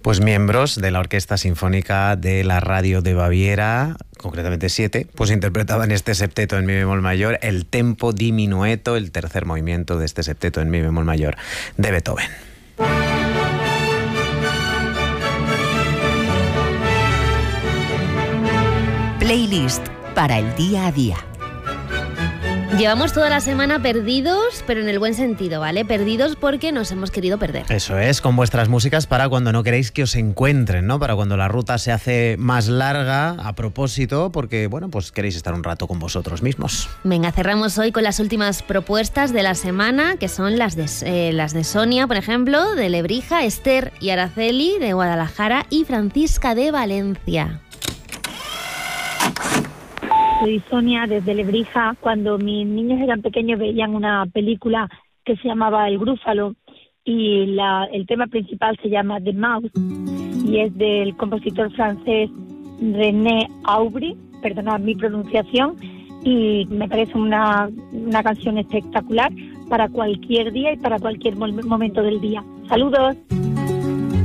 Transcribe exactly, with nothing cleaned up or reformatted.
Pues miembros de la Orquesta Sinfónica de la Radio de Baviera, concretamente siete, pues interpretaban este septeto en mi bemol mayor, el tempo di minueto, el tercer movimiento de este septeto en mi bemol mayor de Beethoven. Playlist para el día a día. Llevamos toda la semana perdidos, pero en el buen sentido, ¿vale? Perdidos porque nos hemos querido perder. Eso es, con vuestras músicas para cuando no queréis que os encuentren, ¿no? Para cuando la ruta se hace más larga, a propósito, porque, bueno, pues queréis estar un rato con vosotros mismos. Venga, cerramos hoy con las últimas propuestas de la semana, que son las de, eh, las de Sonia, por ejemplo, de Lebrija, Esther y Araceli, de Guadalajara, y Francisca, de Valencia. Soy Sonia desde Lebrija. Cuando mis niños eran pequeños veían una película que se llamaba El Grúfalo y la, el tema principal se llama The Mouse y es del compositor francés René Aubry, perdonad mi pronunciación, y me parece una, una canción espectacular para cualquier día y para cualquier momento del día. ¡Saludos!